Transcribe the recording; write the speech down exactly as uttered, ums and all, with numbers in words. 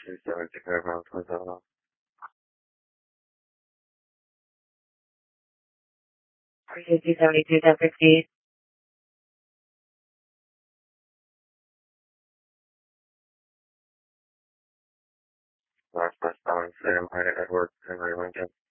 two seven six around twenty seven off. two seventy-two, ten fifty. Last bus down, Sam, Hyde, Edward, Henry Lincoln.